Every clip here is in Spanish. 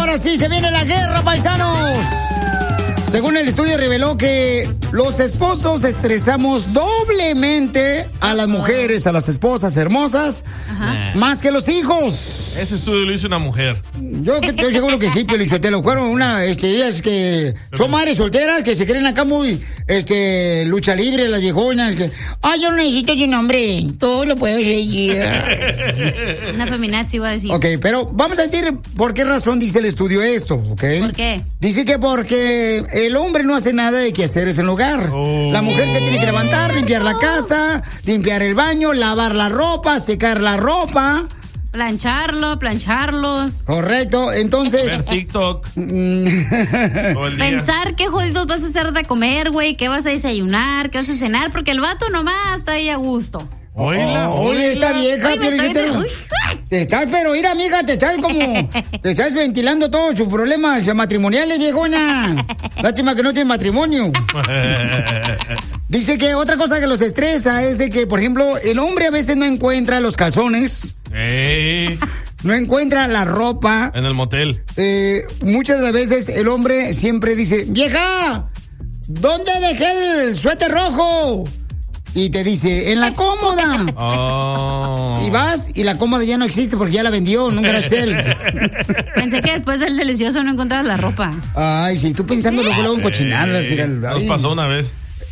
ahora sí, se viene la guerra, paisanos. Según el estudio reveló que los esposos estresamos doblemente a las mujeres, a las esposas hermosas, más que los hijos. Ese estudio lo hizo una mujer. Yo estoy seguro que sí, Piolichotelo. Fueron ellas que son madres solteras que se creen acá muy lucha libre, las viejonas. Que, yo no necesito un hombre, todo lo puedo hacer. Una feminazi iba a decir. Ok, pero vamos a decir por qué razón dice el estudio esto, ¿ok? ¿Por qué? Dice que porque el hombre no hace nada de quehaceres en el hogar. La mujer se tiene que levantar, limpiar la casa, limpiar el baño, lavar la ropa, secar la ropa. Plancharlos. Correcto, entonces... Ver TikTok. Pensar qué jodidos vas a hacer de comer, güey, qué vas a desayunar, qué vas a cenar, porque el vato nomás está ahí a gusto. Oye, esta vieja, pero mira, amiga, te estás ventilando todos sus problemas matrimoniales, viejona. Lástima que no tiene matrimonio. Dice que otra cosa que los estresa es de que, por ejemplo, el hombre a veces no encuentra los calzones. No encuentra la ropa. En el motel. Muchas de las veces el hombre siempre dice, vieja, ¿dónde dejé el suéter rojo? Y te dice, en la cómoda. Y vas y la cómoda ya no existe porque ya la vendió, nunca era él. Pensé que después del delicioso no encontrabas la ropa. Ay, sí, tú pensando luego en cochinadas. Nos pasó una vez.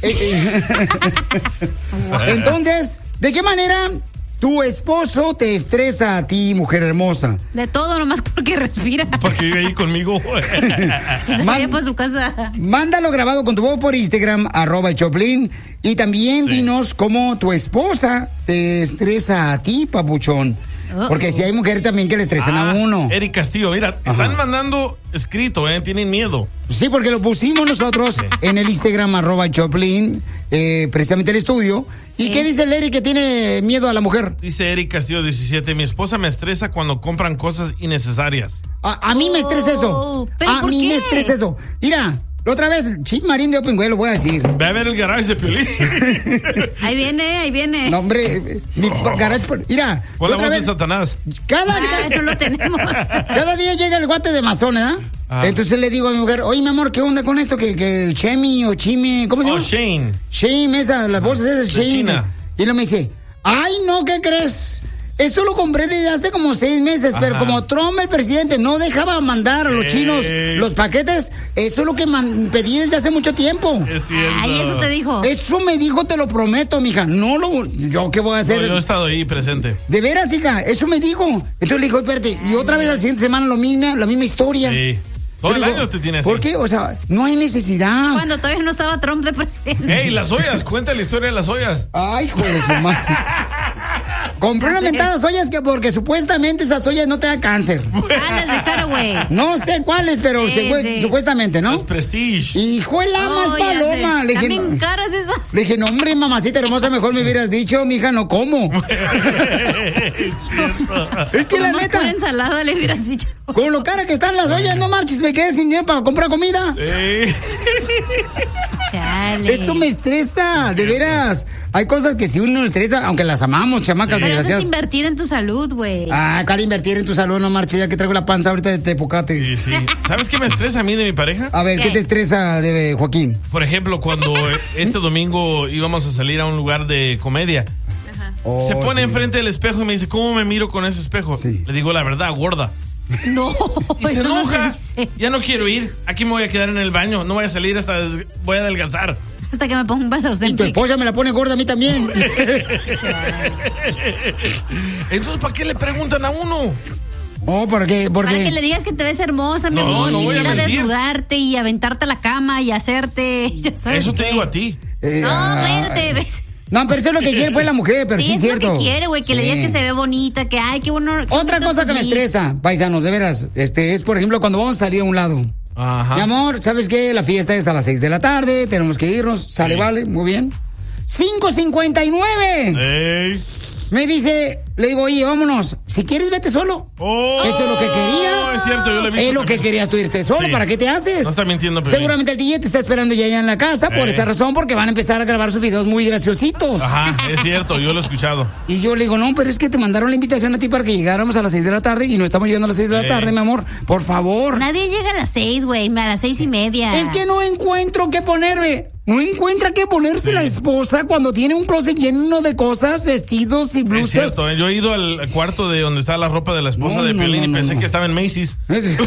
Entonces, ¿de qué manera tu esposo te estresa a ti, mujer hermosa? De todo, nomás porque respira. Porque vive ahí conmigo. Se vaya por su casa. Mándalo grabado con tu voz por Instagram, @Choplin. Y también dinos cómo tu esposa te estresa a ti, papuchón. Porque si hay mujeres también que le estresan a uno. Eric Castillo, mira, están mandando escrito, tienen miedo. Sí, porque lo pusimos nosotros en el Instagram, @Choplin, precisamente el estudio. ¿Y qué dice el Eric que tiene miedo a la mujer? Dice Eric Castillo 17, mi esposa me estresa cuando compran cosas innecesarias. A mí me estresa eso. A mí me estresa eso. Mira, la otra vez, Chip Marín de Open Way, lo voy a decir. Ve a ver el garage de Piolín. Ahí viene. No, hombre, mi garage. Mira, pon la voz de Satanás. No lo tenemos. Cada día llega el guate de Mazón, ¿verdad? Entonces le digo a mi mujer, oye, mi amor, ¿qué onda con esto? Que Chemi o Chime, ¿cómo se llama? Shane. Shane, las bolsas esas, Shane. China. Y luego me dice, ay, no, ¿qué crees? Eso lo compré desde hace como 6 meses, pero como Trump, el presidente, no dejaba mandar a los chinos los paquetes, eso es lo que pedí desde hace mucho tiempo. Es cierto. Ay, eso te dijo. Eso me dijo, te lo prometo, mija. ¿Yo qué voy a hacer? No, yo he estado ahí presente. De veras, hija, eso me dijo. Entonces le dijo, espérate, y otra vez la siguiente semana la misma historia. Sí. Todo el año te tiene así. ¿Por qué? O sea, no hay necesidad. Cuando todavía no estaba Trump de presidente. Ey, las ollas, cuenta la historia de las ollas. Ay, hijo de su madre. Compré unas mentadas ollas porque supuestamente esas ollas no te dan cáncer. Las de Haraway. No sé cuáles, pero supuestamente, ¿no? Es Prestige. Hijo de la más paloma. Le dije, ¿También caras esas? Le dije, no, hombre, mamacita hermosa, mejor me hubieras dicho, mija, no como. Es que la neta. Con ensalada le hubieras dicho. Con lo cara que están las ollas, no marches, me quedé sin dinero para comprar comida. Chale. Eso me estresa, de veras. Hay cosas que si uno estresa, aunque las amamos, chamacas desgraciadas. Pero eso es invertir en tu salud, güey. Cara, invertir en tu salud, no marches, ya que traigo la panza ahorita de tepocate. Sí. ¿Sabes qué me estresa a mí de mi pareja? A ver, ¿qué te estresa de Joaquín? Por ejemplo, cuando este domingo íbamos a salir a un lugar de comedia. Se pone enfrente del espejo y me dice, ¿cómo me miro con ese espejo? Le digo, la verdad, gorda. No, y se enoja. No se ya no quiero ir. Aquí me voy a quedar en el baño. No voy a salir hasta voy a adelgazar. Hasta que me ponga un balocéntrico. Y tu esposa me la pone gorda a mí también. Entonces, ¿para qué le preguntan a uno? ¿Por qué? Para que le digas que te ves hermosa, mi amor. No voy a mentir. Desnudarte y aventarte a la cama y hacerte. Ya sabes. Eso te digo a ti. No, espérate, ¿ves? No, pero eso es lo que quiere pues la mujer, pero sí es cierto. Es lo que quiere, güey, que le digas que se ve bonita, que ay, qué bueno. Otra cosa que me estresa, paisanos, de veras, es por ejemplo cuando vamos a salir a un lado. Ajá. Mi amor, ¿sabes qué? La fiesta es a las 6 de la tarde, tenemos que irnos, sale, vale, muy bien. 5:59. Me dice, le digo, oye, vámonos. Si quieres, vete solo. Eso es lo que querías. es cierto, yo lo he visto. Es lo que querías tú irte solo, ¿para qué te haces? No está mintiendo, Piolín. Seguramente el DJ te está esperando ya en la casa por esa razón, porque van a empezar a grabar sus videos muy graciositos. Ajá, es cierto, yo lo he escuchado. Y yo le digo, no, pero es que te mandaron la invitación a ti para que llegáramos a las 6 de la tarde y no estamos llegando a las 6 de la tarde, mi amor. Por favor. Nadie llega a las 6, güey, a las 6:30. Es que no encuentro qué ponerme. No encuentra qué ponerse la esposa cuando tiene un closet lleno de cosas, vestidos y blusas. Es cierto, yo he ido al cuarto de donde está la ropa de la esposa de Piolín y pensé que estaba en Macy's.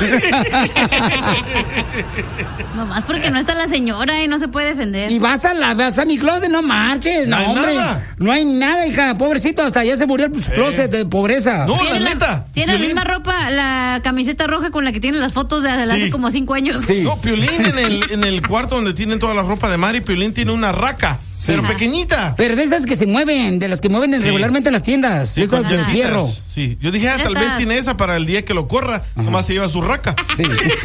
Nomás porque no está la señora y no se puede defender. Y vas a mi closet, no marches, no, hombre. Nada. No hay nada, hija, pobrecito, hasta ya se murió el closet de pobreza. No, la neta. Tiene la misma ropa, la camiseta roja con la que tiene las fotos de hace como 5 años. Sí. No, Piolín en el cuarto donde tienen toda la ropa de Mari, Piolín tiene una raca, pero pequeñita. Pero de esas que se mueven, de las que mueven regularmente en las tiendas, de esas de fierro. Sí, yo dije, tal vez tiene esa para el día que lo corra, nomás se lleva su raca. Sí.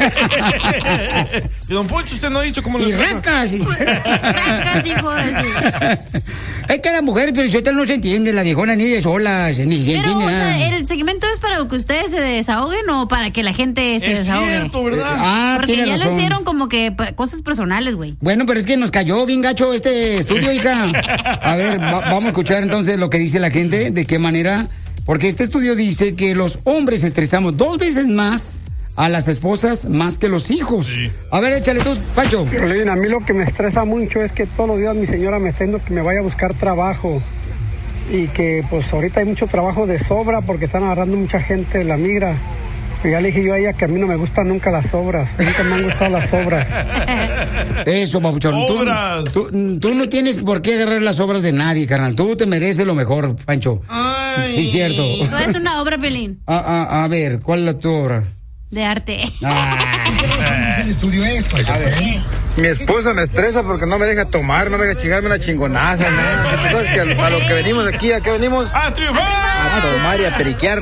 Y don Poncho, usted no ha dicho cómo lo racas. Racas, hijo de su. Es que la mujer, pero yo no se entiende, la viejona ni de solas, ni se entiende nada. ¿El segmento es para que ustedes se desahoguen o para que la gente se desahogue? Es cierto, ¿verdad? Porque ya lo hicieron como que cosas personales, güey. Bueno, pero es que nos cayó bien gacho este estudio, hija. A ver, vamos a escuchar entonces lo que dice la gente, de qué manera. Porque este estudio dice que los hombres estresamos 2 veces más a las esposas más que los hijos. Sí. A ver, échale tú, Pancho. Piolín, a mí lo que me estresa mucho es que todos los días mi señora me está diciendo que me vaya a buscar trabajo. Y que pues ahorita hay mucho trabajo de sobra porque están agarrando mucha gente de la migra. Y ya le dije yo a ella que a mí no me gustan nunca las obras. Nunca me han gustado las obras. Eso, papuchón. Tú no tienes por qué agarrar las obras de nadie, carnal. Tú te mereces lo mejor, Pancho. Ay. Sí, cierto. Tú eres una obra, Piolín. A ver, ¿cuál es tu obra? De arte. El estudio es, pues. A ver. Mi esposa me estresa porque no me deja tomar, no me deja chingarme una chingonaza, nada. ¿Tú sabes que a lo que venimos aquí, ¿a qué venimos? ¡A triunfar! A tomar y a periquear.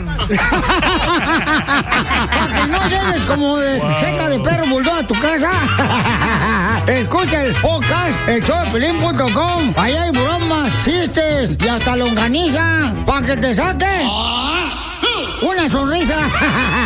Para que no llegues como de jeca de perro bulldog a tu casa. Escucha el podcast, elshowdepiolín.com. Ahí hay bromas, chistes y hasta longaniza para que te saque una sonrisa.